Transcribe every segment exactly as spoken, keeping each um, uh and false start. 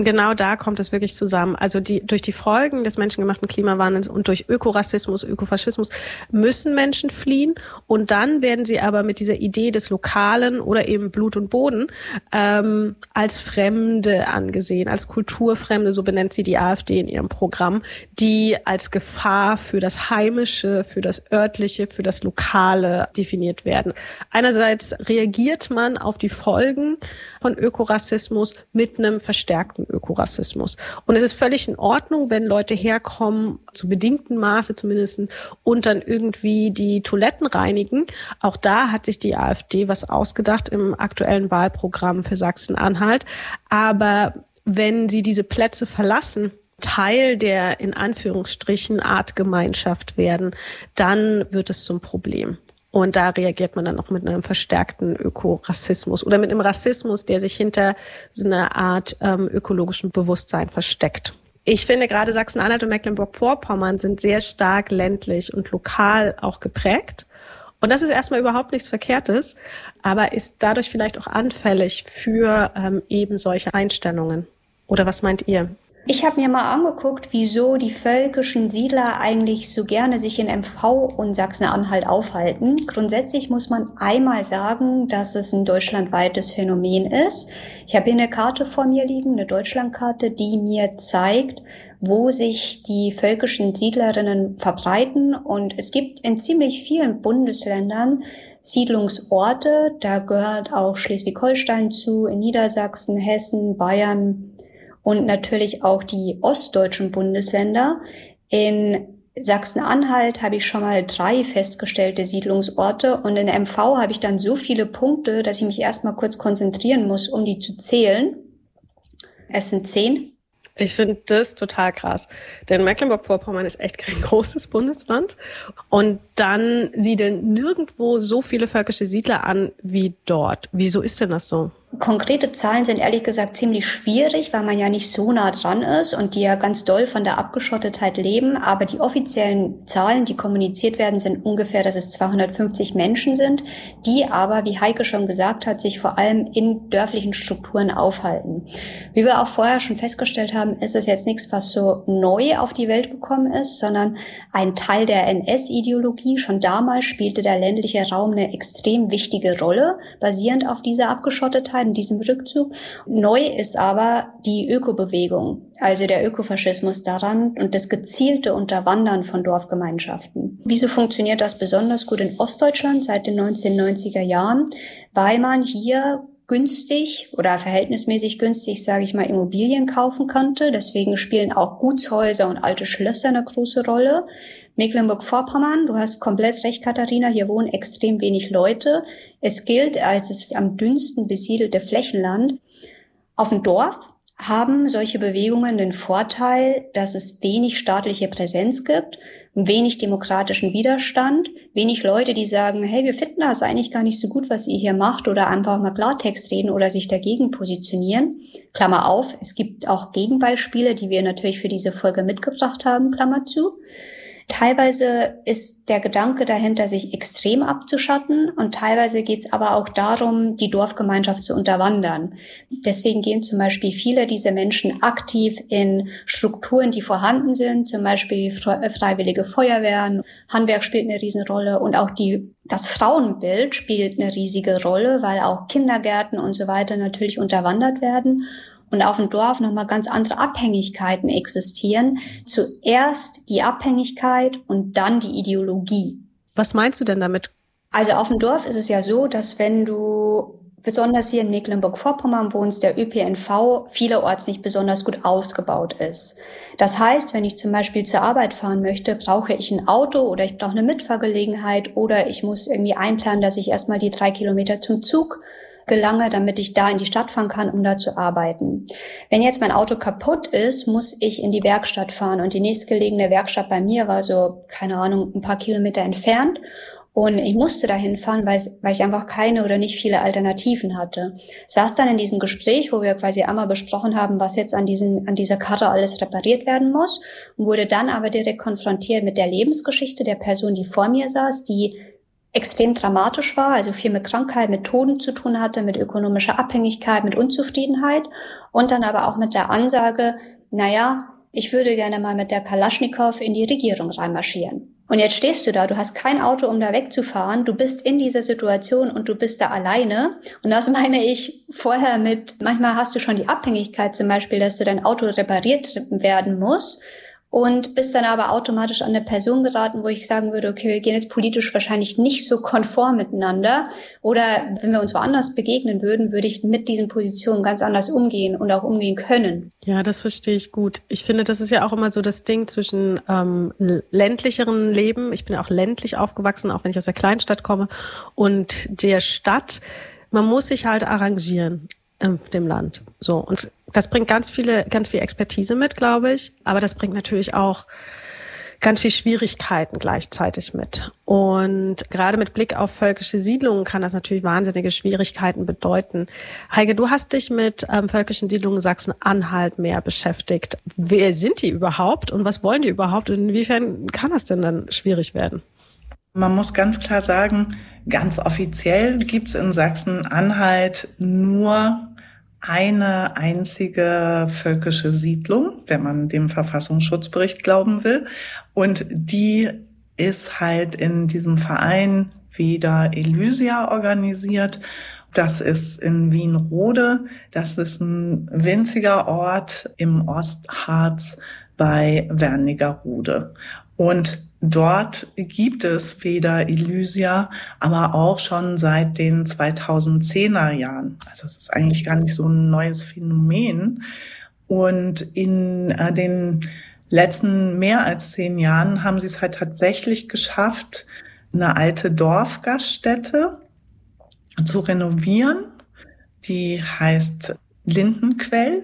Genau da kommt es wirklich zusammen. Also die, durch die Folgen des menschengemachten Klimawandels und durch Ökorassismus, Ökofaschismus müssen Menschen fliehen. Und dann werden sie aber mit dieser Idee des Lokalen oder eben Blut und Boden ähm, als Fremde angesehen, als Kulturfremde, so benennt sie die AfD in ihrem Programm, die als Gefahr für das Heimische, für das Örtliche, für das Lokale definiert werden. Einerseits reagiert man auf die Folgen von Ökorassismus mit einem verstärkten Ökorassismus. Und es ist völlig in Ordnung, wenn Leute herkommen, zu bedingtem Maße zumindest, und dann irgendwie die Toiletten reinigen. Auch da hat sich die AfD was ausgedacht im aktuellen Wahlprogramm für Sachsen-Anhalt. Aber wenn sie diese Plätze verlassen, Teil der in Anführungsstrichen Artgemeinschaft werden, dann wird es zum Problem. Und da reagiert man dann auch mit einem verstärkten Ökorassismus oder mit einem Rassismus, der sich hinter so einer Art ähm, ökologischen Bewusstsein versteckt. Ich finde, gerade Sachsen-Anhalt und Mecklenburg-Vorpommern sind sehr stark ländlich und lokal auch geprägt. Und das ist erstmal überhaupt nichts Verkehrtes, aber ist dadurch vielleicht auch anfällig für ähm, eben solche Einstellungen. Oder was meint ihr? Ich habe mir mal angeguckt, wieso die völkischen Siedler eigentlich so gerne sich in M V und Sachsen-Anhalt aufhalten. Grundsätzlich muss man einmal sagen, dass es ein deutschlandweites Phänomen ist. Ich habe hier eine Karte vor mir liegen, eine Deutschlandkarte, die mir zeigt, wo sich die völkischen Siedlerinnen verbreiten. Und es gibt in ziemlich vielen Bundesländern Siedlungsorte. Da gehört auch Schleswig-Holstein zu, in Niedersachsen, Hessen, Bayern und natürlich auch die ostdeutschen Bundesländer. In Sachsen-Anhalt habe ich schon mal drei festgestellte Siedlungsorte und in M V habe ich dann so viele Punkte, dass ich mich erstmal kurz konzentrieren muss, um die zu zählen. Es sind zehn. Ich finde das total krass, denn Mecklenburg-Vorpommern ist echt kein großes Bundesland und dann siedeln nirgendwo so viele völkische Siedler an wie dort. Wieso ist denn das so? Konkrete Zahlen sind ehrlich gesagt ziemlich schwierig, weil man ja nicht so nah dran ist und die ja ganz doll von der Abgeschottetheit leben. Aber die offiziellen Zahlen, die kommuniziert werden, sind ungefähr, dass es zweihundertfünfzig Menschen sind, die aber, wie Heike schon gesagt hat, sich vor allem in dörflichen Strukturen aufhalten. Wie wir auch vorher schon festgestellt haben, ist es jetzt nichts, was so neu auf die Welt gekommen ist, sondern ein Teil der N S-Ideologie. Schon damals spielte der ländliche Raum eine extrem wichtige Rolle, basierend auf dieser Abgeschottetheit, in diesem Rückzug. Neu ist aber die Ökobewegung, also der Ökofaschismus daran und das gezielte Unterwandern von Dorfgemeinschaften. Wieso funktioniert das besonders gut in Ostdeutschland seit den neunzehnhundertneunziger Jahren? Weil man hier günstig oder verhältnismäßig günstig, sage ich mal, Immobilien kaufen konnte. Deswegen spielen auch Gutshäuser und alte Schlösser eine große Rolle. Mecklenburg-Vorpommern, du hast komplett recht, Katharina, hier wohnen extrem wenig Leute. Es gilt als das am dünnsten besiedelte Flächenland. Auf dem Dorf haben solche Bewegungen den Vorteil, dass es wenig staatliche Präsenz gibt, wenig demokratischen Widerstand, wenig Leute, die sagen, hey, wir finden das eigentlich gar nicht so gut, was ihr hier macht, oder einfach mal Klartext reden oder sich dagegen positionieren. Klammer auf, es gibt auch Gegenbeispiele, die wir natürlich für diese Folge mitgebracht haben, Klammer zu. Teilweise ist der Gedanke dahinter, sich extrem abzuschotten, und teilweise geht es aber auch darum, die Dorfgemeinschaft zu unterwandern. Deswegen gehen zum Beispiel viele dieser Menschen aktiv in Strukturen, die vorhanden sind, zum Beispiel Freiwillige Feuerwehren. Handwerk spielt eine Riesenrolle und auch die das Frauenbild spielt eine riesige Rolle, weil auch Kindergärten und so weiter natürlich unterwandert werden. Und auf dem Dorf nochmal ganz andere Abhängigkeiten existieren. Zuerst die Abhängigkeit und dann die Ideologie. Was meinst du denn damit? Also auf dem Dorf ist es ja so, dass wenn du besonders hier in Mecklenburg-Vorpommern wohnst, der Ö P N V vielerorts nicht besonders gut ausgebaut ist. Das heißt, wenn ich zum Beispiel zur Arbeit fahren möchte, brauche ich ein Auto oder ich brauche eine Mitfahrgelegenheit oder ich muss irgendwie einplanen, dass ich erstmal die drei Kilometer zum Zug gelange, damit ich da in die Stadt fahren kann, um da zu arbeiten. Wenn jetzt mein Auto kaputt ist, muss ich in die Werkstatt fahren, und die nächstgelegene Werkstatt bei mir war so, keine Ahnung, ein paar Kilometer entfernt, und ich musste dahin fahren, weil, weil ich einfach keine oder nicht viele Alternativen hatte. Saß dann in diesem Gespräch, wo wir quasi einmal besprochen haben, was jetzt an diesen, an dieser Karre alles repariert werden muss, und wurde dann aber direkt konfrontiert mit der Lebensgeschichte der Person, die vor mir saß, die extrem dramatisch war, also viel mit Krankheit, mit Toten zu tun hatte, mit ökonomischer Abhängigkeit, mit Unzufriedenheit und dann aber auch mit der Ansage, naja, ich würde gerne mal mit der Kalaschnikow in die Regierung reinmarschieren. Und jetzt stehst du da, du hast kein Auto, um da wegzufahren, du bist in dieser Situation und du bist da alleine. Und das meine ich vorher mit, manchmal hast du schon die Abhängigkeit zum Beispiel, dass du dein Auto repariert werden muss und bist dann aber automatisch an eine Person geraten, wo ich sagen würde, okay, wir gehen jetzt politisch wahrscheinlich nicht so konform miteinander. Oder wenn wir uns woanders begegnen würden, würde ich mit diesen Positionen ganz anders umgehen und auch umgehen können. Ja, das verstehe ich gut. Ich finde, das ist ja auch immer so das Ding zwischen ähm, ländlicheren Leben. Ich bin ja auch ländlich aufgewachsen, auch wenn ich aus der Kleinstadt komme, und der Stadt. Man muss sich halt arrangieren in dem Land. So, und das bringt ganz viele, ganz viel Expertise mit, glaube ich. Aber das bringt natürlich auch ganz viel Schwierigkeiten gleichzeitig mit. Und gerade mit Blick auf völkische Siedlungen kann das natürlich wahnsinnige Schwierigkeiten bedeuten. Heike, du hast dich mit ähm, völkischen Siedlungen Sachsen-Anhalt mehr beschäftigt. Wer sind die überhaupt und was wollen die überhaupt? Und inwiefern kann das denn dann schwierig werden? Man muss ganz klar sagen, ganz offiziell gibt's in Sachsen-Anhalt nur eine einzige völkische Siedlung, wenn man dem Verfassungsschutzbericht glauben will. Und die ist halt in diesem Verein Veda Elysia organisiert. Das ist in Wienrode. Das ist ein winziger Ort im Ostharz bei Wernigerode. Und dort gibt es Veda Elysia, aber auch schon seit den zweitausendzehner Jahren. Also es ist eigentlich gar nicht so ein neues Phänomen. Und in äh, den letzten mehr als zehn Jahren haben sie es halt tatsächlich geschafft, eine alte Dorfgaststätte zu renovieren. Die heißt Lindenquell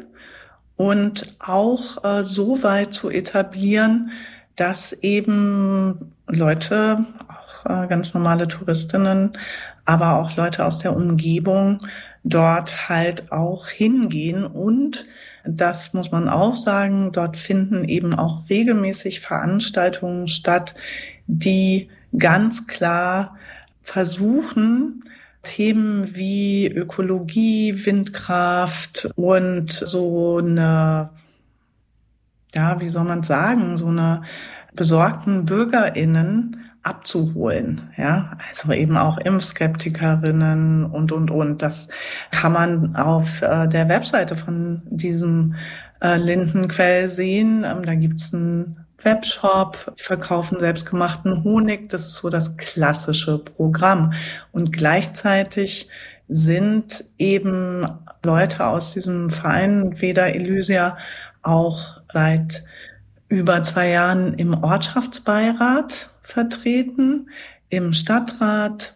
und auch äh, so weit zu etablieren, dass eben Leute, auch äh, ganz normale Touristinnen, aber auch Leute aus der Umgebung dort halt auch hingehen. Und das muss man auch sagen, dort finden eben auch regelmäßig Veranstaltungen statt, die ganz klar versuchen, Themen wie Ökologie, Windkraft und so eine, ja, wie soll man sagen, so eine besorgten BürgerInnen abzuholen, ja, also eben auch Impfskeptikerinnen und, und, und. Das kann man auf äh, der Webseite von diesem äh, Lindenquell sehen. Ähm, da gibt's einen Webshop, die verkaufen selbstgemachten Honig. Das ist so das klassische Programm. Und gleichzeitig sind eben Leute aus diesem Verein Veda Elysia auch seit über zwei Jahren im Ortschaftsbeirat vertreten, im Stadtrat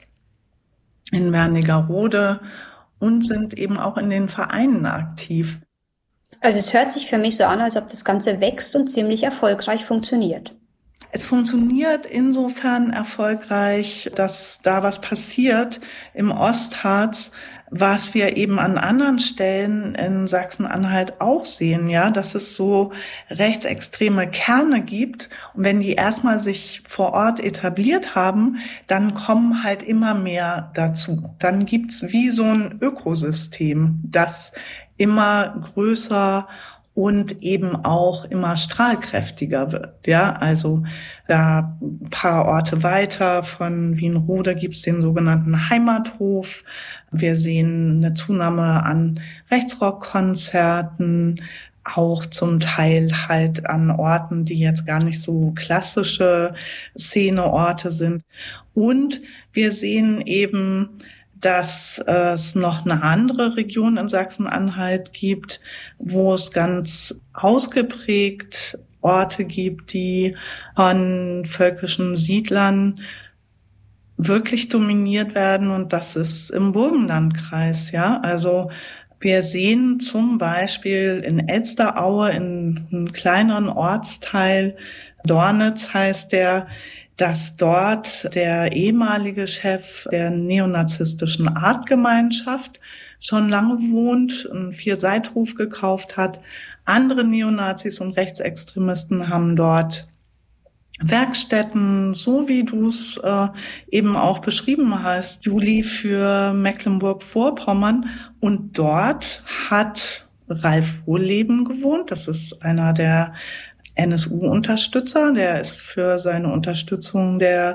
in Wernigerode und sind eben auch in den Vereinen aktiv. Also es hört sich für mich so an, als ob das Ganze wächst und ziemlich erfolgreich funktioniert. Es funktioniert insofern erfolgreich, dass da was passiert im Ostharz, was wir eben an anderen Stellen in Sachsen-Anhalt auch sehen, ja, dass es so rechtsextreme Kerne gibt. Und wenn die erstmal sich vor Ort etabliert haben, dann kommen halt immer mehr dazu. Dann gibt's wie so ein Ökosystem, das immer größer und eben auch immer strahlkräftiger wird, ja, also da ein paar Orte weiter von Wienrode gibt's den sogenannten Heimathof. Wir sehen eine Zunahme an Rechtsrockkonzerten, auch zum Teil halt an Orten, die jetzt gar nicht so klassische Szeneorte sind. Und wir sehen eben, dass es noch eine andere Region in Sachsen-Anhalt gibt, wo es ganz ausgeprägt Orte gibt, die von völkischen Siedlern wirklich dominiert werden. Und das ist im Burgenlandkreis, ja. Also wir sehen zum Beispiel in Elsteraue, in einem kleineren Ortsteil, Dornitz heißt der, dass dort der ehemalige Chef der neonazistischen Artgemeinschaft schon lange wohnt, einen Vierseithof gekauft hat. Andere Neonazis und Rechtsextremisten haben dort Werkstätten, so wie du es äh, eben auch beschrieben hast, Juli, für Mecklenburg-Vorpommern. Und dort hat Ralf Wohlleben gewohnt. Das ist einer der N S U-Unterstützer. Der ist für seine Unterstützung der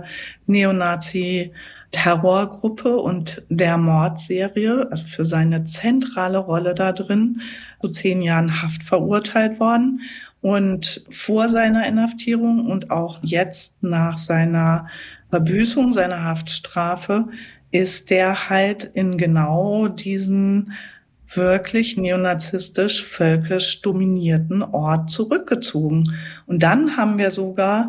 Neonazi-Terrorgruppe und der Mordserie, also für seine zentrale Rolle da drin, zu zehn Jahren Haft verurteilt worden. Und vor seiner Inhaftierung und auch jetzt nach seiner Verbüßung, seiner Haftstrafe, ist der halt in genau diesen wirklich neonazistisch, völkisch dominierten Ort zurückgezogen. Und dann haben wir sogar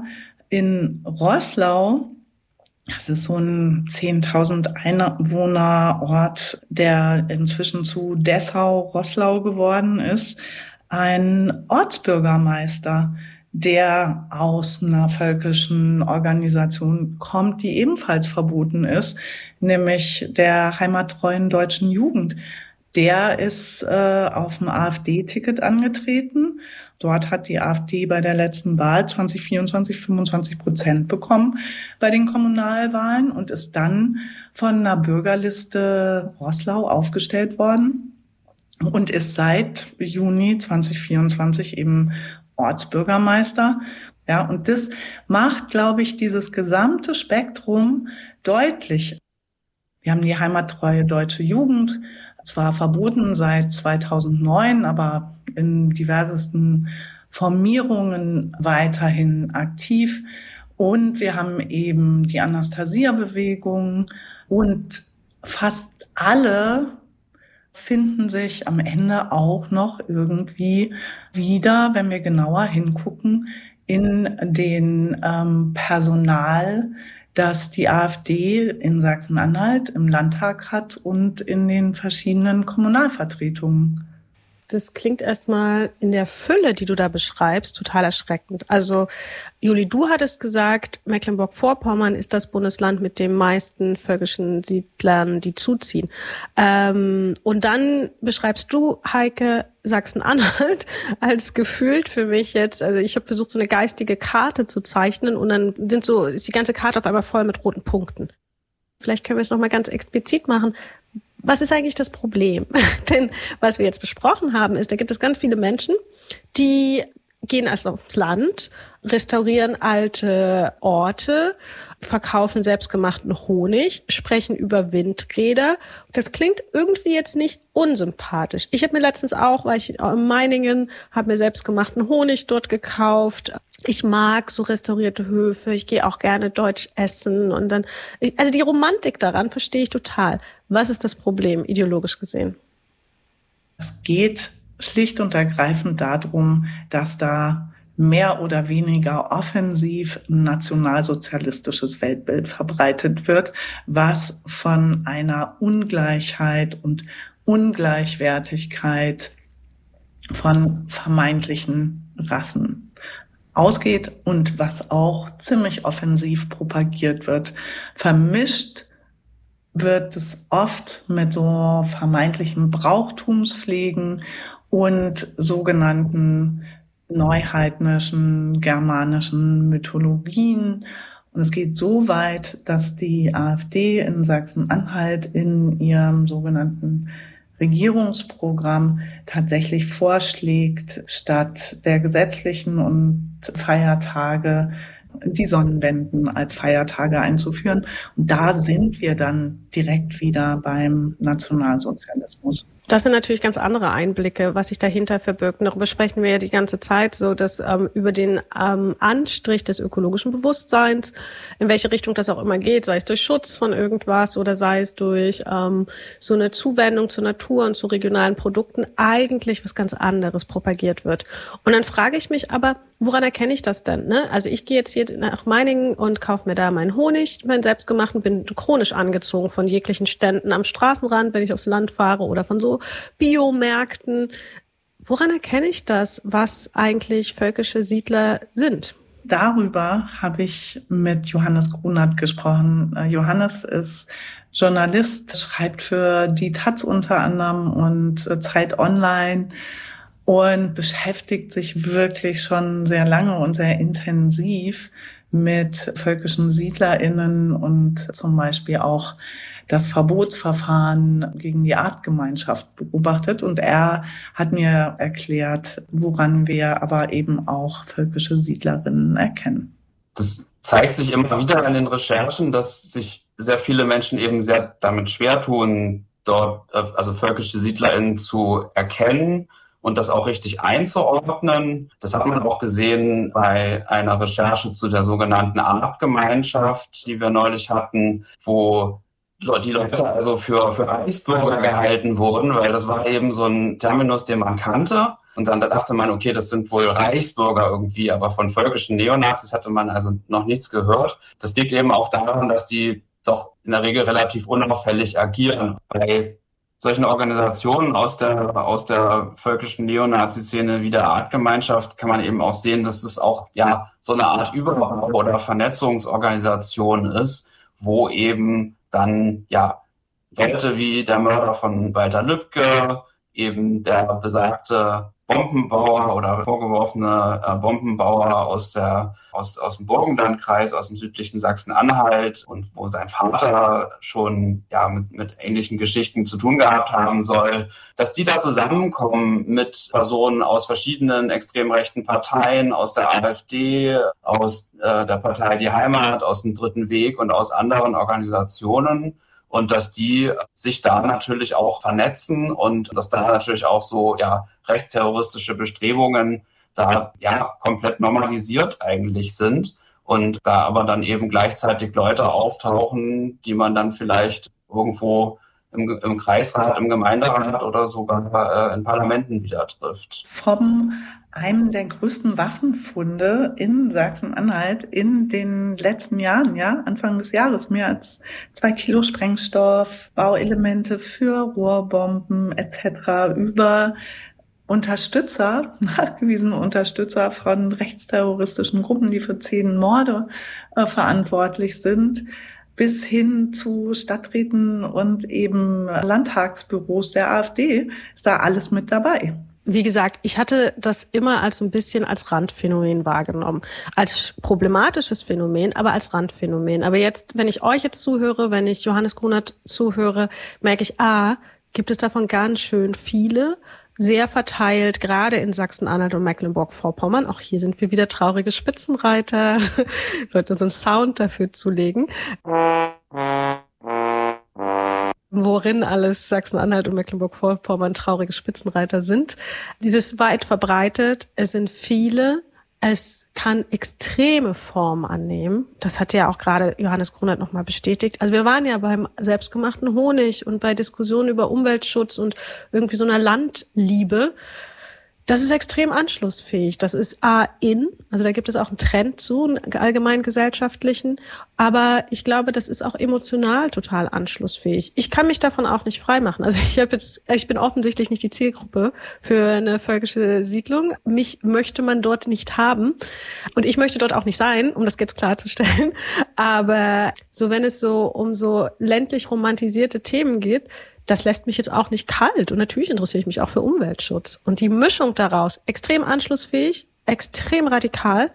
in Roßlau, das ist so ein zehntausend Einwohner-Ort, der inzwischen zu Dessau-Roßlau geworden ist, ein Ortsbürgermeister, der aus einer völkischen Organisation kommt, die ebenfalls verboten ist, nämlich der heimattreuen deutschen Jugend. Der ist äh, auf dem AfD-Ticket angetreten. Dort hat die AfD bei der letzten Wahl zwanzig vierundzwanzig fünfundzwanzig Prozent bekommen bei den Kommunalwahlen und ist dann von einer Bürgerliste Roßlau aufgestellt worden und ist seit Juni zwanzig vierundzwanzig eben Ortsbürgermeister. Ja, und das macht, glaube ich, dieses gesamte Spektrum deutlich. Wir haben die heimattreue deutsche Jugend, zwar verboten seit zweitausendneun, aber in diversesten Formierungen weiterhin aktiv. Und wir haben eben die Anastasia-Bewegung und fast alle finden sich am Ende auch noch irgendwie wieder, wenn wir genauer hingucken, in den ähm, Personal, das die AfD in Sachsen-Anhalt im Landtag hat und in den verschiedenen Kommunalvertretungen. Das klingt erstmal in der Fülle, die du da beschreibst, total erschreckend. Also, Juli, du hattest gesagt, Mecklenburg-Vorpommern ist das Bundesland mit den meisten völkischen Siedlern, die zuziehen. Ähm, und dann beschreibst du, Heike, Sachsen-Anhalt als gefühlt für mich jetzt, also ich habe versucht, so eine geistige Karte zu zeichnen und dann sind so, ist die ganze Karte auf einmal voll mit roten Punkten. Vielleicht können wir es nochmal ganz explizit machen. Was ist eigentlich das Problem? Denn was wir jetzt besprochen haben, ist, da gibt es ganz viele Menschen, die gehen erst aufs Land, restaurieren alte Orte, verkaufen selbstgemachten Honig, sprechen über Windräder. Das klingt irgendwie jetzt nicht unsympathisch. Ich habe mir letztens auch, weil ich in Meiningen, habe mir selbstgemachten Honig dort gekauft. Ich mag so restaurierte Höfe, ich gehe auch gerne deutsch essen und dann, also die Romantik daran verstehe ich total. Was ist das Problem, ideologisch gesehen? Es geht schlicht und ergreifend darum, dass da mehr oder weniger offensiv ein nationalsozialistisches Weltbild verbreitet wird, was von einer Ungleichheit und Ungleichwertigkeit von vermeintlichen Rassen ausgeht und was auch ziemlich offensiv propagiert wird. Vermischt wird es oft mit so vermeintlichen Brauchtumspflegen und sogenannten neuheidnischen germanischen Mythologien. Und es geht so weit, dass die AfD in Sachsen-Anhalt in ihrem sogenannten Regierungsprogramm tatsächlich vorschlägt, statt der gesetzlichen und Feiertage die Sonnenwenden als Feiertage einzuführen. Und da sind wir dann direkt wieder beim Nationalsozialismus. Das sind natürlich ganz andere Einblicke, was sich dahinter verbirgt. Darüber sprechen wir ja die ganze Zeit, so dass ähm, über den ähm, Anstrich des ökologischen Bewusstseins, in welche Richtung das auch immer geht, sei es durch Schutz von irgendwas oder sei es durch ähm, so eine Zuwendung zur Natur und zu regionalen Produkten, eigentlich was ganz anderes propagiert wird. Und dann frage ich mich aber, woran erkenne ich das denn? Ne? Also ich gehe jetzt hier nach Meiningen und kaufe mir da meinen Honig, meinen selbstgemachten, bin chronisch angezogen von jeglichen Ständen am Straßenrand, wenn ich aufs Land fahre oder von so Biomärkten. Woran erkenne ich das, was eigentlich völkische Siedler sind? Darüber habe ich mit Johannes Grunert gesprochen. Johannes ist Journalist, schreibt für die Taz unter anderem und Zeit Online und beschäftigt sich wirklich schon sehr lange und sehr intensiv mit völkischen SiedlerInnen und zum Beispiel auch das Verbotsverfahren gegen die Artgemeinschaft beobachtet. Und er hat mir erklärt, woran wir aber eben auch völkische Siedlerinnen erkennen. Das zeigt sich immer wieder in den Recherchen, dass sich sehr viele Menschen eben sehr damit schwer tun, dort also völkische SiedlerInnen zu erkennen und das auch richtig einzuordnen. Das hat man auch gesehen bei einer Recherche zu der sogenannten Artgemeinschaft, die wir neulich hatten, wo die Leute also für, für Reichsbürger gehalten wurden, weil das war eben so ein Terminus, den man kannte. Und dann dachte man, okay, das sind wohl Reichsbürger irgendwie, aber von völkischen Neonazis hatte man also noch nichts gehört. Das liegt eben auch daran, dass die doch in der Regel relativ unauffällig agieren. Bei solchen Organisationen aus der, aus der völkischen Neonazi-Szene wie der Artgemeinschaft kann man eben auch sehen, dass es auch ja so eine Art Überbau- oder Vernetzungsorganisation ist, wo eben dann ja Leute wie der Mörder von Walter Lübcke, eben der besagte Bombenbauer oder vorgeworfene äh, Bombenbauer aus der aus aus dem Burgenlandkreis, aus dem südlichen Sachsen-Anhalt und wo sein Vater schon ja mit mit ähnlichen Geschichten zu tun gehabt haben soll, dass die da zusammenkommen mit Personen aus verschiedenen extrem rechten Parteien, aus der AfD, aus äh, der Partei Die Heimat, aus dem Dritten Weg und aus anderen Organisationen. Und dass die sich da natürlich auch vernetzen und dass da natürlich auch so ja rechtsterroristische Bestrebungen da ja komplett normalisiert eigentlich sind und da aber dann eben gleichzeitig Leute auftauchen, die man dann vielleicht irgendwo im, im Kreisrat, im Gemeinderat oder sogar äh, in Parlamenten wieder trifft. Vom einem der größten Waffenfunde in Sachsen-Anhalt in den letzten Jahren, ja, Anfang des Jahres, mehr als zwei Kilo Sprengstoff, Bauelemente für Rohrbomben et cetera über Unterstützer, nachgewiesene Unterstützer von rechtsterroristischen Gruppen, die für zehn Morde äh, verantwortlich sind, bis hin zu Stadträten und eben Landtagsbüros der AfD, ist da alles mit dabei. Wie gesagt, ich hatte das immer als so ein bisschen als Randphänomen wahrgenommen. Als problematisches Phänomen, aber als Randphänomen. Aber jetzt, wenn ich euch jetzt zuhöre, wenn ich Johannes Grunert zuhöre, merke ich, ah, gibt es davon ganz schön viele, sehr verteilt, gerade in Sachsen-Anhalt und Mecklenburg-Vorpommern. Auch hier sind wir wieder traurige Spitzenreiter. Ich wollte uns einen Sound dafür zulegen. Worin alles Sachsen-Anhalt und Mecklenburg-Vorpommern traurige Spitzenreiter sind. Dieses weit verbreitet, es sind viele, es kann extreme Formen annehmen. Das hat ja auch gerade Johannes Grunert nochmal bestätigt. Also wir waren ja beim selbstgemachten Honig und bei Diskussionen über Umweltschutz und irgendwie so einer Landliebe. Das ist extrem anschlussfähig. Das ist A in, also da gibt es auch einen Trend zu, einen allgemein gesellschaftlichen. Aber ich glaube, das ist auch emotional total anschlussfähig. Ich kann mich davon auch nicht freimachen. Also ich habe jetzt, ich bin offensichtlich nicht die Zielgruppe für eine völkische Siedlung. Mich möchte man dort nicht haben. Und ich möchte dort auch nicht sein, um das jetzt klarzustellen. Aber so, wenn es so um so ländlich romantisierte Themen geht, das lässt mich jetzt auch nicht kalt. Und natürlich interessiere ich mich auch für Umweltschutz. Und die Mischung daraus, extrem anschlussfähig, extrem radikal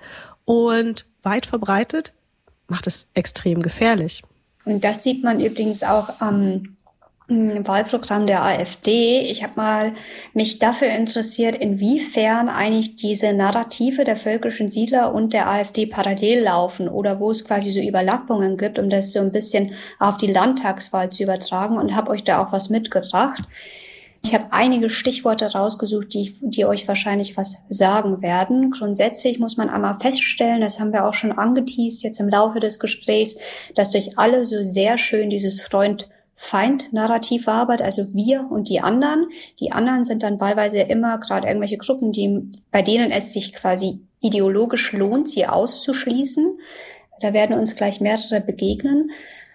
und weit verbreitet, macht es extrem gefährlich. Und das sieht man übrigens auch am Wahlprogramm der AfD. Ich habe mal mich dafür interessiert, inwiefern eigentlich diese Narrative der völkischen Siedler und der AfD parallel laufen oder wo es quasi so Überlappungen gibt, um das so ein bisschen auf die Landtagswahl zu übertragen, und habe euch da auch was mitgebracht. Ich habe einige Stichworte rausgesucht, die, die euch wahrscheinlich was sagen werden. Grundsätzlich muss man einmal feststellen, das haben wir auch schon angeteast jetzt im Laufe des Gesprächs, dass durch alle so sehr schön dieses Freund Feind-Narrativ wabert, also wir und die anderen. Die anderen sind dann wahlweise immer gerade irgendwelche Gruppen, die, bei denen es sich quasi ideologisch lohnt, sie auszuschließen. Da werden uns gleich mehrere begegnen.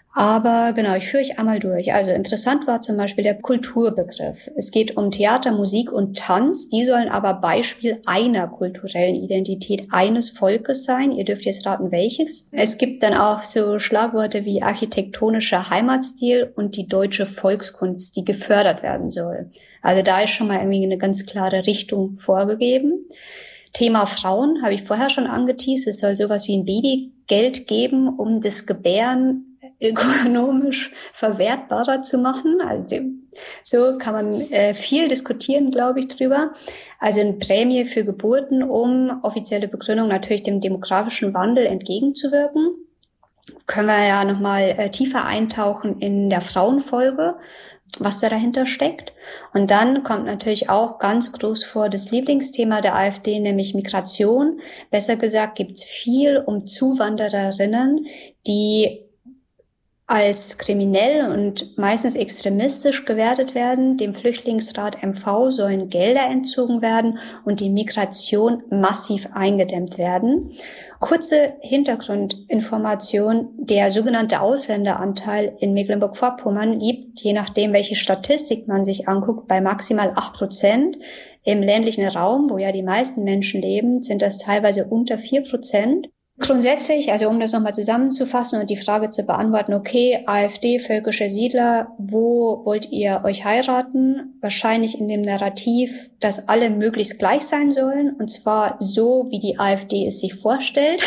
Aber genau, ich führe euch einmal durch. Also interessant war zum Beispiel der Kulturbegriff. Es geht um Theater, Musik und Tanz. Die sollen aber Beispiel einer kulturellen Identität eines Volkes sein. Ihr dürft jetzt raten, welches. Es gibt dann auch so Schlagworte wie architektonischer Heimatstil und die deutsche Volkskunst, die gefördert werden soll. Also da ist schon mal irgendwie eine ganz klare Richtung vorgegeben. Thema Frauen habe ich vorher schon angeteast. Es soll sowas wie ein Babygeld geben, um das Gebären ökonomisch verwertbarer zu machen. Also so kann man äh, viel diskutieren, glaube ich, drüber. Also eine Prämie für Geburten, um offizielle Begründung natürlich dem demografischen Wandel entgegenzuwirken. Können wir ja nochmal äh, tiefer eintauchen in der Frauenfolge, was da dahinter steckt. Und dann kommt natürlich auch ganz groß vor das Lieblingsthema der AfD, nämlich Migration. Besser gesagt gibt es viel um Zuwandererinnen, die als kriminell und meistens extremistisch gewertet werden. Dem Flüchtlingsrat M V sollen Gelder entzogen werden und die Migration massiv eingedämmt werden. Kurze Hintergrundinformation: Der sogenannte Ausländeranteil in Mecklenburg-Vorpommern liegt, je nachdem, welche Statistik man sich anguckt, bei maximal acht Prozent. Im ländlichen Raum, wo ja die meisten Menschen leben, sind das teilweise unter vier Prozent. Grundsätzlich, also um das nochmal zusammenzufassen und die Frage zu beantworten, okay, AfD, völkische Siedler, wo wollt ihr euch heiraten? Wahrscheinlich in dem Narrativ, dass alle möglichst gleich sein sollen, und zwar so, wie die AfD es sich vorstellt.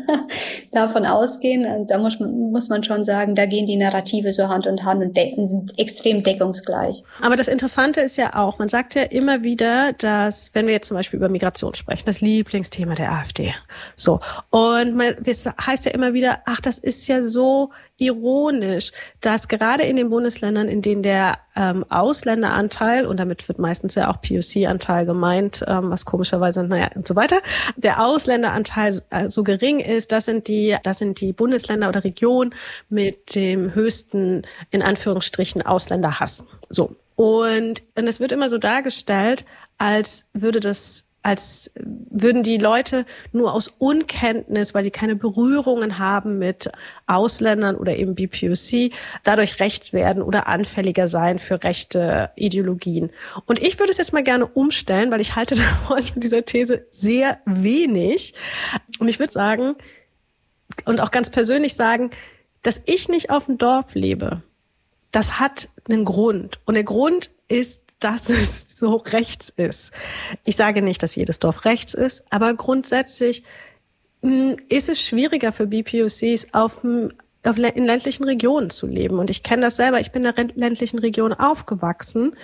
Davon ausgehen, und da muss man, muss man schon sagen, da gehen die Narrative so Hand in Hand und de- sind extrem deckungsgleich. Aber das Interessante ist ja auch, man sagt ja immer wieder, dass, wenn wir jetzt zum Beispiel über Migration sprechen, das Lieblingsthema der AfD, so, und Und man, es heißt ja immer wieder, ach, das ist ja so ironisch, dass gerade in den Bundesländern, in denen der ähm, Ausländeranteil, und damit wird meistens ja auch P O C-Anteil gemeint, ähm, was komischerweise, naja, und so weiter, der Ausländeranteil äh, so gering ist, das sind die, das sind die Bundesländer oder Regionen mit dem höchsten, in Anführungsstrichen, Ausländerhass. So. Und, und es wird immer so dargestellt, als würde das als würden die Leute nur aus Unkenntnis, weil sie keine Berührungen haben mit Ausländern oder eben B P O C, dadurch rechts werden oder anfälliger sein für rechte Ideologien. Und ich würde es jetzt mal gerne umstellen, weil ich halte davon von dieser These sehr wenig. Und ich würde sagen, und auch ganz persönlich sagen, dass ich nicht auf dem Dorf lebe, das hat einen Grund. Und der Grund ist, dass es so rechts ist. Ich sage nicht, dass jedes Dorf rechts ist, aber grundsätzlich mh, ist es schwieriger für B P O Cs auf, auf in ländlichen Regionen zu leben. Und ich kenne das selber. Ich bin in der ländlichen Region aufgewachsen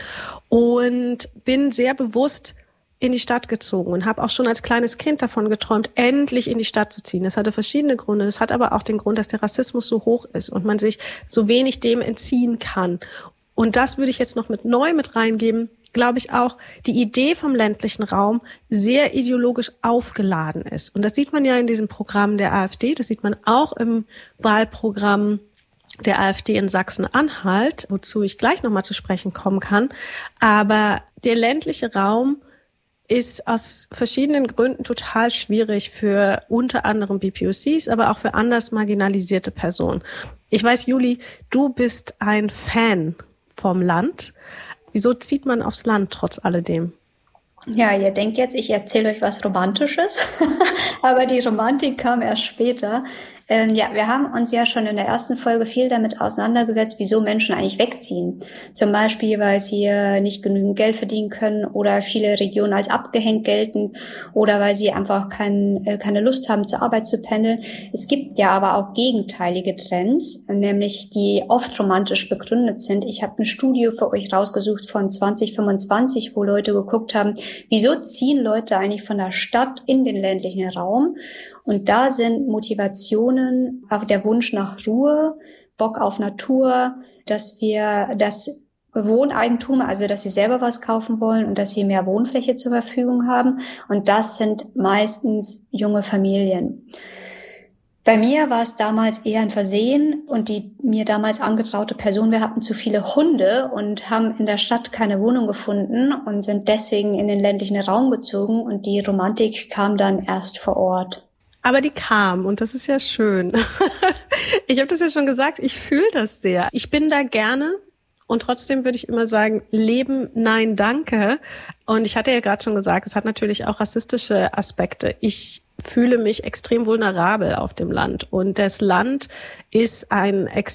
und bin sehr bewusst in die Stadt gezogen und habe auch schon als kleines Kind davon geträumt, endlich in die Stadt zu ziehen. Das hatte verschiedene Gründe. Das hat aber auch den Grund, dass der Rassismus so hoch ist und man sich so wenig dem entziehen kann. Und das würde ich jetzt noch mit neu mit reingeben, glaube ich auch, die Idee vom ländlichen Raum sehr ideologisch aufgeladen ist. Und das sieht man ja in diesem Programm der AfD, das sieht man auch im Wahlprogramm der AfD in Sachsen-Anhalt, wozu ich gleich nochmal zu sprechen kommen kann. Aber der ländliche Raum ist aus verschiedenen Gründen total schwierig für unter anderem B P O Cs, aber auch für anders marginalisierte Personen. Ich weiß, Juli, du bist ein Fan vom Land. Wieso zieht man aufs Land trotz alledem? Ja, ihr denkt jetzt, ich erzähle euch was Romantisches, aber die Romantik kam erst später. Ähm, ja, wir haben uns ja schon in der ersten Folge viel damit auseinandergesetzt, wieso Menschen eigentlich wegziehen. Zum Beispiel, weil sie äh, nicht genügend Geld verdienen können oder viele Regionen als abgehängt gelten oder weil sie einfach kein, äh, keine Lust haben, zur Arbeit zu pendeln. Es gibt ja aber auch gegenteilige Trends, nämlich die oft romantisch begründet sind. Ich habe eine Studie für euch rausgesucht von zwanzig fünfundzwanzig, wo Leute geguckt haben, wieso ziehen Leute eigentlich von der Stadt in den ländlichen Raum? Und da sind Motivationen, auch der Wunsch nach Ruhe, Bock auf Natur, dass wir das Wohneigentum, also dass sie selber was kaufen wollen und dass sie mehr Wohnfläche zur Verfügung haben. Und das sind meistens junge Familien. Bei mir war es damals eher ein Versehen und die mir damals angetraute Person, wir hatten zu viele Hunde und haben in der Stadt keine Wohnung gefunden und sind deswegen in den ländlichen Raum gezogen und die Romantik kam dann erst vor Ort. Aber die kam und das ist ja schön. Ich habe das ja schon gesagt, ich fühle das sehr. Ich bin da gerne und trotzdem würde ich immer sagen, Leben, nein, danke. Und ich hatte ja gerade schon gesagt, es hat natürlich auch rassistische Aspekte. Ich fühle mich extrem vulnerabel auf dem Land und das Land ist ein extrem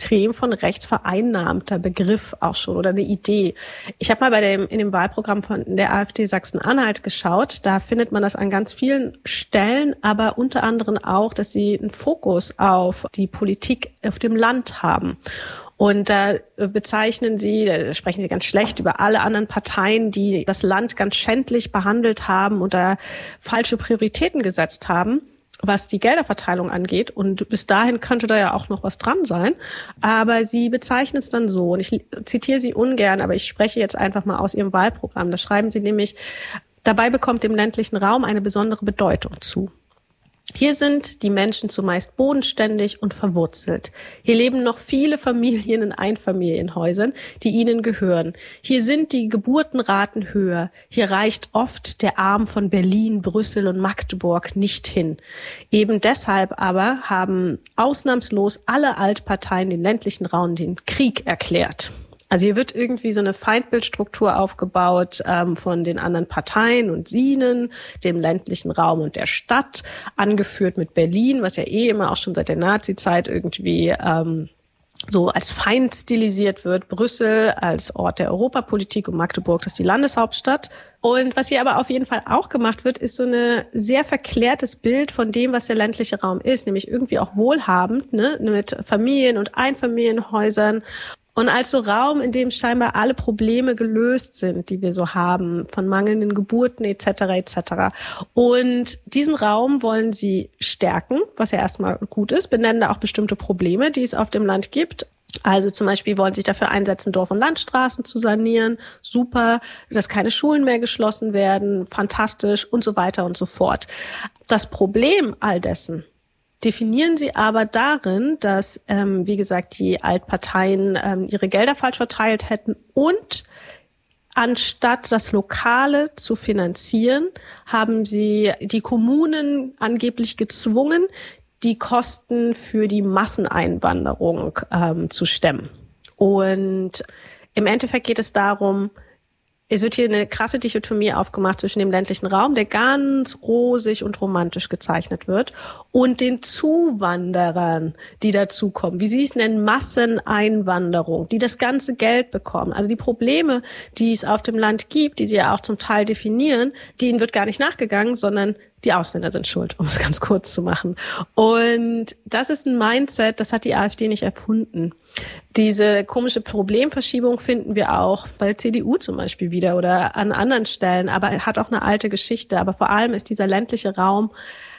extrem von rechts vereinnahmter Begriff auch schon oder eine Idee. Ich habe mal bei dem in dem Wahlprogramm von der AfD Sachsen-Anhalt geschaut. Da findet man das an ganz vielen Stellen, aber unter anderem auch, dass sie einen Fokus auf die Politik auf dem Land haben. Und da bezeichnen sie, da sprechen sie ganz schlecht über alle anderen Parteien, die das Land ganz schändlich behandelt haben und da falsche Prioritäten gesetzt haben, was die Gelderverteilung angeht. Und bis dahin könnte da ja auch noch was dran sein. Aber sie bezeichnen es dann so. Und ich zitiere sie ungern, aber ich spreche jetzt einfach mal aus ihrem Wahlprogramm. Da schreiben sie nämlich, dabei bekommt dem ländlichen Raum eine besondere Bedeutung zu. Hier sind die Menschen zumeist bodenständig und verwurzelt. Hier leben noch viele Familien in Einfamilienhäusern, die ihnen gehören. Hier sind die Geburtenraten höher. Hier reicht oft der Arm von Berlin, Brüssel und Magdeburg nicht hin. Eben deshalb aber haben ausnahmslos alle Altparteien den ländlichen Raum den Krieg erklärt. Also hier wird irgendwie so eine Feindbildstruktur aufgebaut ähm, von den anderen Parteien und ihnen, dem ländlichen Raum und der Stadt, angeführt mit Berlin, was ja eh immer auch schon seit der Nazi-Zeit irgendwie ähm, so als Feind stilisiert wird, Brüssel als Ort der Europapolitik und Magdeburg, das ist die Landeshauptstadt. Und was hier aber auf jeden Fall auch gemacht wird, ist so ein sehr verklärtes Bild von dem, was der ländliche Raum ist, nämlich irgendwie auch wohlhabend, ne, mit Familien- und Einfamilienhäusern. Und als so Raum, in dem scheinbar alle Probleme gelöst sind, die wir so haben, von mangelnden Geburten et cetera et cetera. Und diesen Raum wollen sie stärken, was ja erstmal gut ist, benennen da auch bestimmte Probleme, die es auf dem Land gibt. Also zum Beispiel wollen sich dafür einsetzen, Dorf- und Landstraßen zu sanieren, super, dass keine Schulen mehr geschlossen werden, fantastisch und so weiter und so fort. Das Problem all dessen definieren sie aber darin, dass, ähm, wie gesagt, die Altparteien ähm, ihre Gelder falsch verteilt hätten und anstatt das Lokale zu finanzieren, haben sie die Kommunen angeblich gezwungen, die Kosten für die Masseneinwanderung ähm, zu stemmen. Und im Endeffekt geht es darum, es wird hier eine krasse Dichotomie aufgemacht zwischen dem ländlichen Raum, der ganz rosig und romantisch gezeichnet wird, und den Zuwanderern, die dazukommen. Wie Sie es nennen, Masseneinwanderung, die das ganze Geld bekommen. Also die Probleme, die es auf dem Land gibt, die Sie ja auch zum Teil definieren, denen wird gar nicht nachgegangen, sondern die Ausländer sind schuld, um es ganz kurz zu machen. Und das ist ein Mindset, das hat die AfD nicht erfunden. Diese komische Problemverschiebung finden wir auch bei der C D U zum Beispiel wieder oder an anderen Stellen, aber er hat auch eine alte Geschichte. Aber vor allem ist dieser ländliche Raum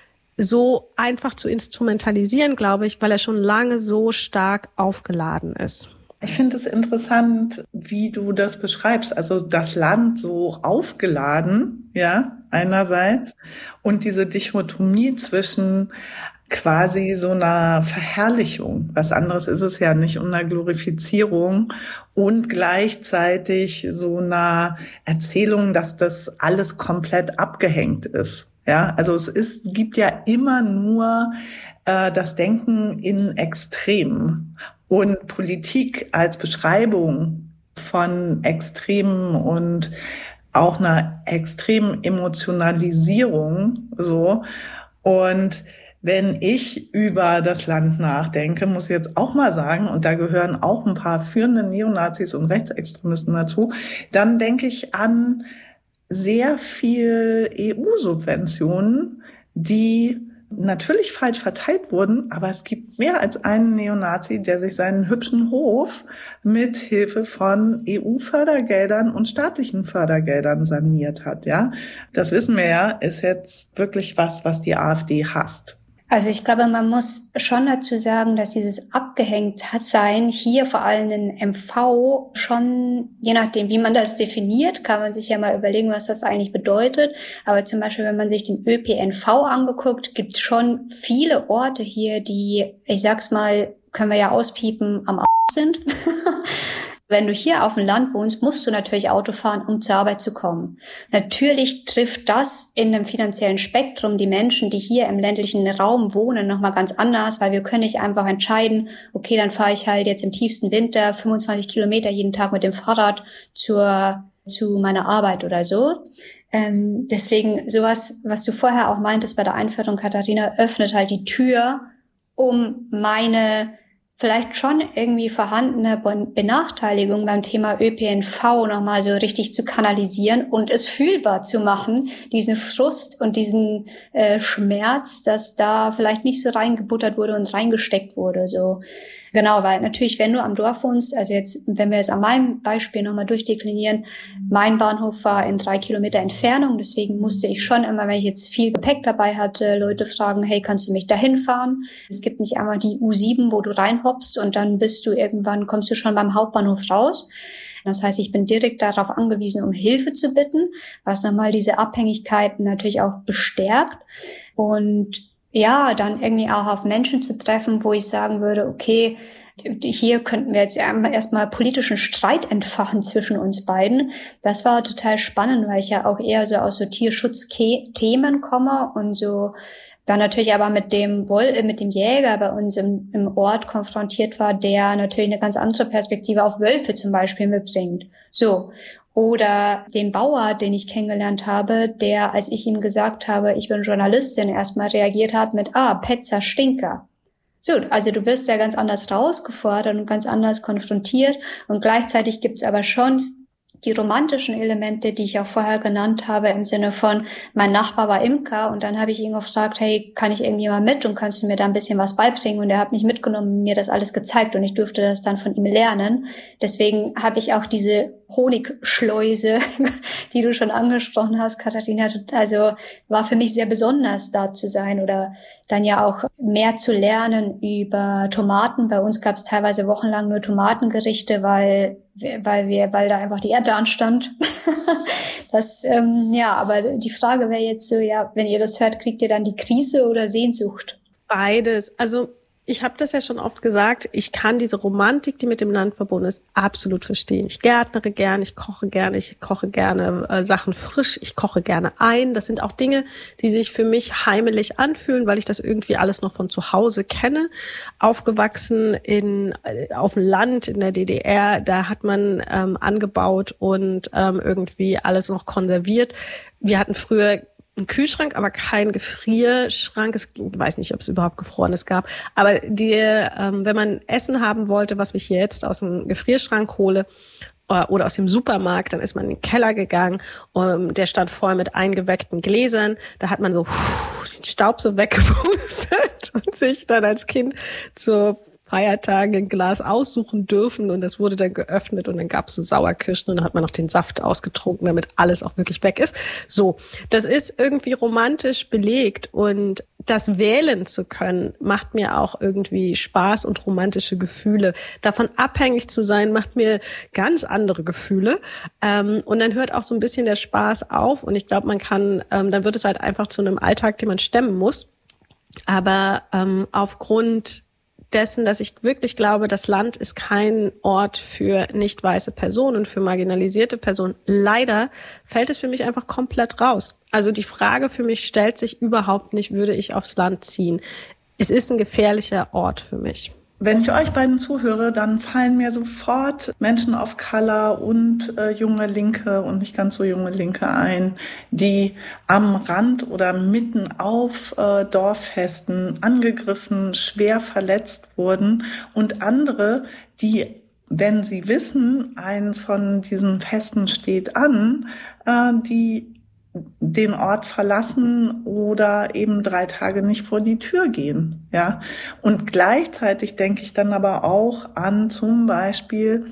so einfach zu instrumentalisieren, glaube ich, weil er schon lange so stark aufgeladen ist. Ich finde es interessant, wie du das beschreibst. Also das Land so aufgeladen, ja, einerseits, und diese Dichotomie zwischen quasi so einer Verherrlichung. Was anderes ist es ja nicht, und einer Glorifizierung und gleichzeitig so einer Erzählung, dass das alles komplett abgehängt ist. Ja, also es ist, es gibt ja immer nur äh, das Denken in Extremen. Und Politik als Beschreibung von Extremen und auch einer extremen Emotionalisierung, so. Und wenn ich über das Land nachdenke, muss ich jetzt auch mal sagen, und da gehören auch ein paar führende Neonazis und Rechtsextremisten dazu, dann denke ich an sehr viel E U-Subventionen, die natürlich falsch verteilt wurden, aber es gibt mehr als einen Neonazi, der sich seinen hübschen Hof mit Hilfe von E U-Fördergeldern und staatlichen Fördergeldern saniert hat, ja. Das wissen wir ja, ist jetzt wirklich was, was die AfD hasst. Also ich glaube, man muss schon dazu sagen, dass dieses Abgehängtsein hier vor allem in M V schon, je nachdem, wie man das definiert, kann man sich ja mal überlegen, was das eigentlich bedeutet. Aber zum Beispiel, wenn man sich den Ö P N V angeguckt, gibt es schon viele Orte hier, die, ich sag's mal, können wir ja auspiepen, am Arsch sind. Wenn du hier auf dem Land wohnst, musst du natürlich Auto fahren, um zur Arbeit zu kommen. Natürlich trifft das in einem finanziellen Spektrum die Menschen, die hier im ländlichen Raum wohnen, nochmal ganz anders, weil wir können nicht einfach entscheiden, okay, dann fahre ich halt jetzt im tiefsten Winter fünfundzwanzig Kilometer jeden Tag mit dem Fahrrad zur zu meiner Arbeit oder so. Ähm, deswegen sowas, was du vorher auch meintest bei der Einführung, Katharina, öffnet halt die Tür, um meine vielleicht schon irgendwie vorhandene Benachteiligung beim Thema Ö P N V nochmal so richtig zu kanalisieren und es fühlbar zu machen, diesen Frust und diesen äh, Schmerz, dass da vielleicht nicht so reingebuttert wurde und reingesteckt wurde. So genau, weil natürlich, wenn du am Dorf wohnst, also jetzt, wenn wir es an meinem Beispiel nochmal durchdeklinieren, mein Bahnhof war in drei Kilometer Entfernung, deswegen musste ich schon immer, wenn ich jetzt viel Gepäck dabei hatte, Leute fragen, hey, kannst du mich dahin fahren? Es gibt nicht einmal die U sieben, wo du reinhoppst und dann bist du irgendwann, kommst du schon beim Hauptbahnhof raus. Das heißt, ich bin direkt darauf angewiesen, um Hilfe zu bitten, was nochmal diese Abhängigkeiten natürlich auch bestärkt. Und ja, dann irgendwie auch auf Menschen zu treffen, wo ich sagen würde, okay, hier könnten wir jetzt erstmal politischen Streit entfachen zwischen uns beiden. Das war total spannend, weil ich ja auch eher so aus so Tierschutzthemen komme und so dann natürlich aber mit dem Woll, mit dem Jäger bei uns im, im Ort konfrontiert war, der natürlich eine ganz andere Perspektive auf Wölfe zum Beispiel mitbringt. So. Oder den Bauer, den ich kennengelernt habe, der, als ich ihm gesagt habe, ich bin Journalistin, erstmal reagiert hat mit, ah, Petzer Stinker. So, also du wirst ja ganz anders rausgefordert und ganz anders konfrontiert und gleichzeitig gibt's aber schon die romantischen Elemente, die ich auch vorher genannt habe, im Sinne von, mein Nachbar war Imker und dann habe ich ihn gefragt, hey, kann ich irgendwie mal mit und kannst du mir da ein bisschen was beibringen? Und er hat mich mitgenommen, mir das alles gezeigt und ich durfte das dann von ihm lernen. Deswegen habe ich auch diese Honigschleuse, die du schon angesprochen hast, Katharina, also war für mich sehr besonders, da zu sein oder dann ja auch mehr zu lernen über Tomaten. Bei uns gab es teilweise wochenlang nur Tomatengerichte, weil weil wir, weil da einfach die Ernte anstand. Das, ähm, ja, aber die Frage wäre jetzt so, ja, wenn ihr das hört, kriegt ihr dann die Krise oder Sehnsucht? Beides. Also ich habe das ja schon oft gesagt, ich kann diese Romantik, die mit dem Land verbunden ist, absolut verstehen. Ich gärtnere gerne, ich koche gerne, ich koche gerne äh, Sachen frisch, ich koche gerne ein. Das sind auch Dinge, die sich für mich heimelig anfühlen, weil ich das irgendwie alles noch von zu Hause kenne. Aufgewachsen in äh, auf dem Land in der D D R, da hat man ähm, angebaut und ähm, irgendwie alles noch konserviert. Wir hatten früher ein Kühlschrank, aber kein Gefrierschrank. Ich weiß nicht, ob es überhaupt Gefrorenes gab. Aber die, ähm, wenn man Essen haben wollte, was ich hier jetzt aus dem Gefrierschrank hole oder, oder aus dem Supermarkt, dann ist man in den Keller gegangen. Und der stand voll mit eingeweckten Gläsern. Da hat man so pff, den Staub so weggepustet und sich dann als Kind zur Feiertage ein Glas aussuchen dürfen und das wurde dann geöffnet und dann gab es so Sauerkirschen und dann hat man noch den Saft ausgetrunken, damit alles auch wirklich weg ist. So, das ist irgendwie romantisch belegt und das wählen zu können, macht mir auch irgendwie Spaß und romantische Gefühle. Davon abhängig zu sein, macht mir ganz andere Gefühle. Ähm, und dann hört auch so ein bisschen der Spaß auf und ich glaube, man kann, ähm, dann wird es halt einfach zu einem Alltag, den man stemmen muss. Aber ähm, aufgrund dessen, dass ich wirklich glaube, das Land ist kein Ort für nicht weiße Personen, für marginalisierte Personen. Leider fällt es für mich einfach komplett raus. Also die Frage für mich stellt sich überhaupt nicht, würde ich aufs Land ziehen. Es ist ein gefährlicher Ort für mich. Wenn ich euch beiden zuhöre, dann fallen mir sofort Menschen of Color und äh, junge Linke und nicht ganz so junge Linke ein, die am Rand oder mitten auf äh, Dorffesten angegriffen, schwer verletzt wurden und andere, die, wenn sie wissen, eins von diesen Festen steht an, äh, die den Ort verlassen oder eben drei Tage nicht vor die Tür gehen, ja. Und gleichzeitig denke ich dann aber auch an zum Beispiel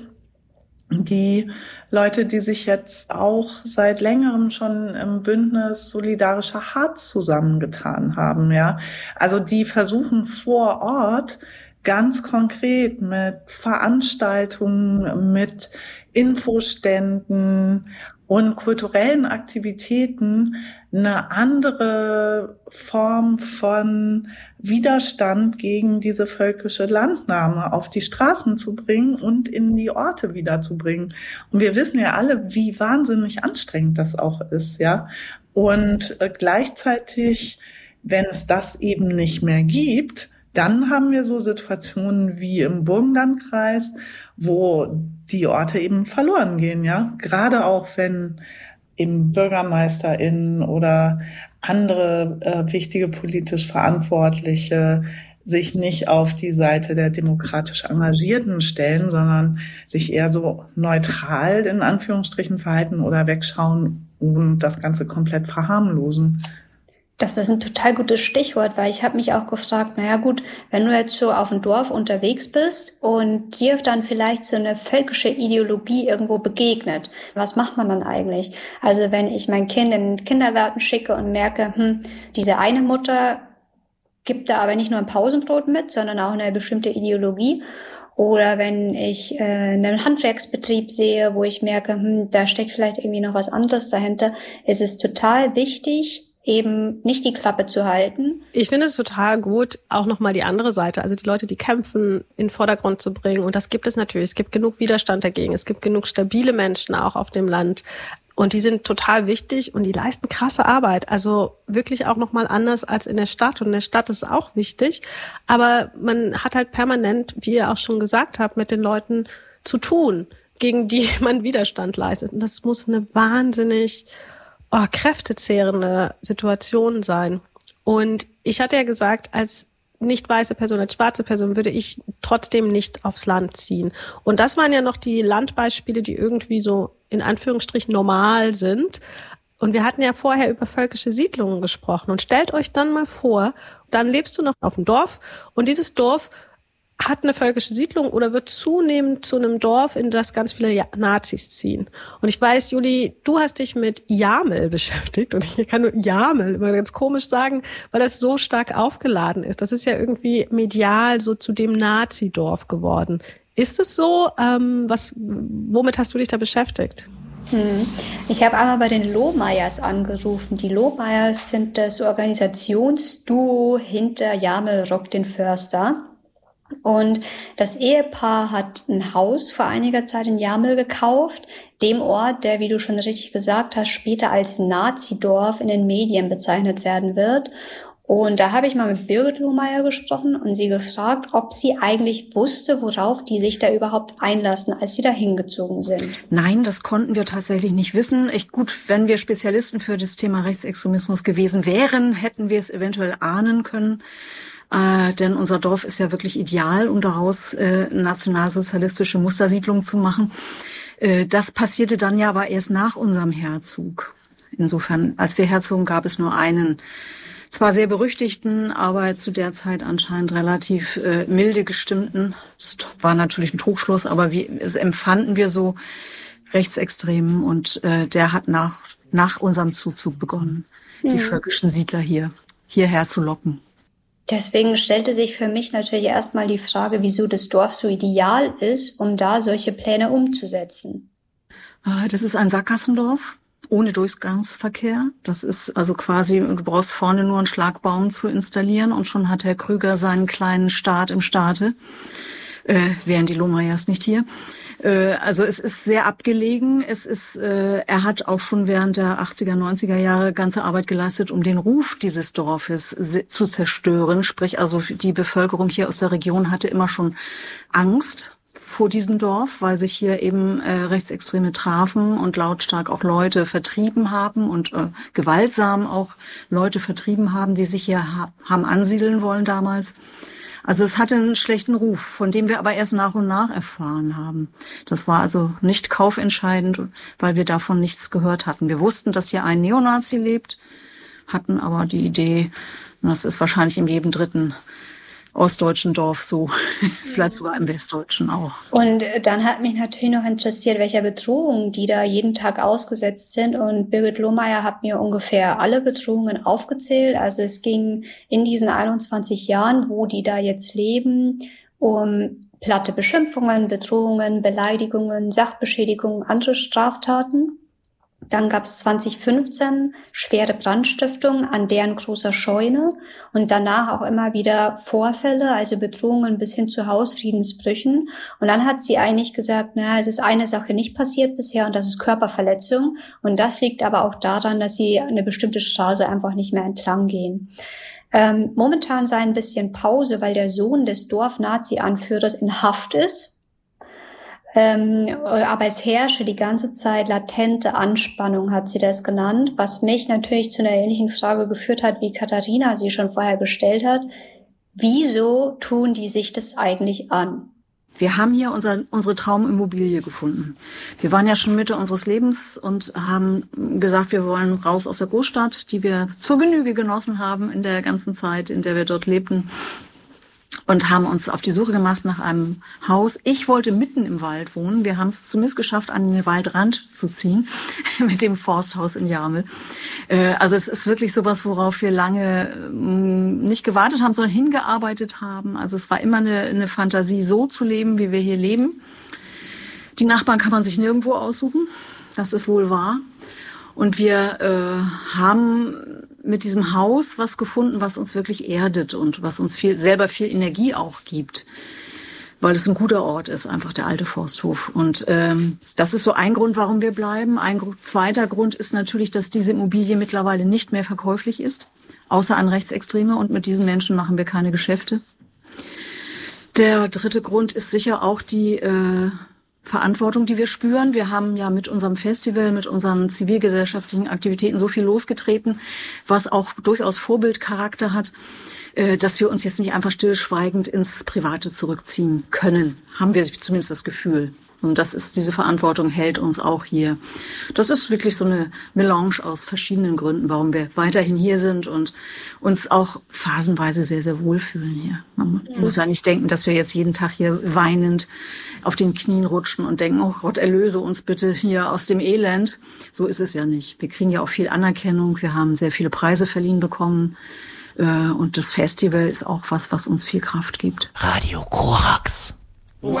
die Leute, die sich jetzt auch seit längerem schon im Bündnis Solidarischer Harz zusammengetan haben, ja. Also die versuchen vor Ort ganz konkret mit Veranstaltungen, mit Infoständen und kulturellen Aktivitäten eine andere Form von Widerstand gegen diese völkische Landnahme auf die Straßen zu bringen und in die Orte wiederzubringen. Und wir wissen ja alle, wie wahnsinnig anstrengend das auch ist, ja. Und äh, gleichzeitig, wenn es das eben nicht mehr gibt, dann haben wir so Situationen wie im Burgenlandkreis, wo die Orte eben verloren gehen, ja. Gerade auch wenn eben BürgermeisterInnen oder andere äh, wichtige politisch Verantwortliche sich nicht auf die Seite der demokratisch Engagierten stellen, sondern sich eher so neutral in Anführungsstrichen verhalten oder wegschauen und das Ganze komplett verharmlosen. Das ist ein total gutes Stichwort, weil ich habe mich auch gefragt, naja gut, wenn du jetzt so auf dem Dorf unterwegs bist und dir dann vielleicht so eine völkische Ideologie irgendwo begegnet, was macht man dann eigentlich? Also wenn ich mein Kind in den Kindergarten schicke und merke, hm, diese eine Mutter gibt da aber nicht nur ein Pausenbrot mit, sondern auch eine bestimmte Ideologie. Oder wenn ich äh, einen Handwerksbetrieb sehe, wo ich merke, hm, da steckt vielleicht irgendwie noch was anderes dahinter, ist es total wichtig, eben nicht die Klappe zu halten. Ich finde es total gut, auch nochmal die andere Seite, also die Leute, die kämpfen, in den Vordergrund zu bringen. Und das gibt es natürlich. Es gibt genug Widerstand dagegen. Es gibt genug stabile Menschen auch auf dem Land. Und die sind total wichtig und die leisten krasse Arbeit. Also wirklich auch nochmal anders als in der Stadt. Und in der Stadt ist auch wichtig. Aber man hat halt permanent, wie ihr auch schon gesagt habt, mit den Leuten zu tun, gegen die man Widerstand leistet. Und das muss eine wahnsinnig oh, kräftezehrende Situation sein. Und ich hatte ja gesagt, als nicht weiße Person, als schwarze Person würde ich trotzdem nicht aufs Land ziehen. Und das waren ja noch die Landbeispiele, die irgendwie so in Anführungsstrichen normal sind. Und wir hatten ja vorher über völkische Siedlungen gesprochen. Und stellt euch dann mal vor, dann lebst du noch auf dem Dorf und dieses Dorf hat eine völkische Siedlung oder wird zunehmend zu einem Dorf, in das ganz viele Nazis ziehen. Und ich weiß, Juli, du hast dich mit Jamel beschäftigt und ich kann nur Jamel immer ganz komisch sagen, weil das so stark aufgeladen ist. Das ist ja irgendwie medial so zu dem Nazi-Dorf geworden. Ist es so? Ähm, was, womit hast du dich da beschäftigt? Hm. Ich habe einmal bei den Lohmeyers angerufen. Die Lohmeyers sind das Organisationsduo hinter Jamel Rock den Förster. Und das Ehepaar hat ein Haus vor einiger Zeit in Jamel gekauft, dem Ort, der, wie du schon richtig gesagt hast, später als Nazi-Dorf in den Medien bezeichnet werden wird. Und da habe ich mal mit Birgit Lohmeyer gesprochen und sie gefragt, ob sie eigentlich wusste, worauf die sich da überhaupt einlassen, als sie da hingezogen sind. Nein, das konnten wir tatsächlich nicht wissen. Echt gut, wenn wir Spezialisten für das Thema Rechtsextremismus gewesen wären, hätten wir es eventuell ahnen können. Äh, denn unser Dorf ist ja wirklich ideal, um daraus äh, nationalsozialistische Mustersiedlungen zu machen. Äh, das passierte dann ja aber erst nach unserem Herzog. Insofern, als wir herzogen, gab es nur einen, zwar sehr berüchtigten, aber zu der Zeit anscheinend relativ äh, milde gestimmten, das war natürlich ein Trugschluss, aber wie, es empfanden wir so, Rechtsextremen, und äh, der hat nach, nach unserem Zuzug begonnen, hm. die völkischen Siedler hier, hierher zu locken. Deswegen stellte sich für mich natürlich erstmal die Frage, wieso das Dorf so ideal ist, um da solche Pläne umzusetzen. Das ist ein Sackgassendorf ohne Durchgangsverkehr. Das ist also quasi, du brauchst vorne nur einen Schlagbaum zu installieren und schon hat Herr Krüger seinen kleinen Staat im Staate. Äh, wären die Lohmeyers nicht hier. Äh, also es ist sehr abgelegen. Es ist, äh, er hat auch schon während der achtziger, neunziger Jahre ganze Arbeit geleistet, um den Ruf dieses Dorfes zu zerstören. Sprich, also die Bevölkerung hier aus der Region hatte immer schon Angst vor diesem Dorf, weil sich hier eben äh, Rechtsextreme trafen und lautstark auch Leute vertrieben haben und äh, gewaltsam auch Leute vertrieben haben, die sich hier ha- haben ansiedeln wollen damals. Also es hatte einen schlechten Ruf, von dem wir aber erst nach und nach erfahren haben. Das war also nicht kaufentscheidend, weil wir davon nichts gehört hatten. Wir wussten, dass hier ein Neonazi lebt, hatten aber die Idee, und das ist wahrscheinlich in jedem dritten ostdeutschen Dorf so, vielleicht sogar im westdeutschen auch. Und dann hat mich natürlich noch interessiert, welcher Bedrohungen die da jeden Tag ausgesetzt sind. Und Birgit Lohmeyer hat mir ungefähr alle Bedrohungen aufgezählt. Also es ging in diesen einundzwanzig Jahren, wo die da jetzt leben, um platte Beschimpfungen, Bedrohungen, Beleidigungen, Sachbeschädigungen, andere Straftaten. Dann gab es zwanzig fünfzehn schwere Brandstiftung an deren großer Scheune und danach auch immer wieder Vorfälle, also Bedrohungen bis hin zu Hausfriedensbrüchen. Und dann hat sie eigentlich gesagt, na, es ist eine Sache nicht passiert bisher und das ist Körperverletzung. Und das liegt aber auch daran, dass sie eine bestimmte Straße einfach nicht mehr entlang gehen. Ähm, momentan sei ein bisschen Pause, weil der Sohn des Dorf-Nazi-Anführers in Haft ist. Ähm, aber es herrsche die ganze Zeit latente Anspannung, hat sie das genannt, was mich natürlich zu einer ähnlichen Frage geführt hat, wie Katharina sie schon vorher gestellt hat. wieso tun die sich das eigentlich an? Wir haben hier unser, unsere Traumimmobilie gefunden. Wir waren ja schon Mitte unseres Lebens und haben gesagt, wir wollen raus aus der Großstadt, die wir zur Genüge genossen haben in der ganzen Zeit, in der wir dort lebten. Und haben uns auf die Suche gemacht nach einem Haus. Ich wollte mitten im Wald wohnen. Wir haben es zumindest geschafft, an den Waldrand zu ziehen mit dem Forsthaus in Jarmel. Also es ist wirklich sowas, worauf wir lange nicht gewartet haben, sondern hingearbeitet haben. Also es war immer eine, eine Fantasie, so zu leben, wie wir hier leben. Die Nachbarn kann man sich nirgendwo aussuchen. Das ist wohl wahr. Und wir äh, haben mit diesem Haus was gefunden, was uns wirklich erdet und was uns viel, selber viel Energie auch gibt, weil es ein guter Ort ist, einfach der alte Forsthof. Und ähm, das ist so ein Grund, warum wir bleiben. Ein Grund, zweiter Grund ist natürlich, dass diese Immobilie mittlerweile nicht mehr verkäuflich ist, außer an Rechtsextreme, und mit diesen Menschen machen wir keine Geschäfte. Der dritte Grund ist sicher auch die äh, Verantwortung, die wir spüren. Wir haben ja mit unserem Festival, mit unseren zivilgesellschaftlichen Aktivitäten so viel losgetreten, was auch durchaus Vorbildcharakter hat, dass wir uns jetzt nicht einfach stillschweigend ins Private zurückziehen können. Haben wir zumindest das Gefühl. Und das ist, diese Verantwortung hält uns auch hier. Das ist wirklich so eine Melange aus verschiedenen Gründen, warum wir weiterhin hier sind und uns auch phasenweise sehr, sehr wohlfühlen hier. Man ja. muss ja nicht denken, dass wir jetzt jeden Tag hier weinend auf den Knien rutschen und denken, oh Gott, erlöse uns bitte hier aus dem Elend. So ist es ja nicht. Wir kriegen ja auch viel Anerkennung. Wir haben sehr viele Preise verliehen bekommen. Und das Festival ist auch was, was uns viel Kraft gibt. Radio Korax.